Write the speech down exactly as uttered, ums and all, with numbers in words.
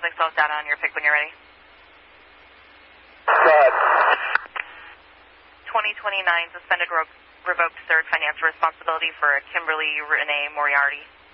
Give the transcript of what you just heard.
Excel data on your pick when you're ready. Go ahead. twenty twenty-nine suspended ro- revoked third financial responsibility for Kimberly Renee Moriarty.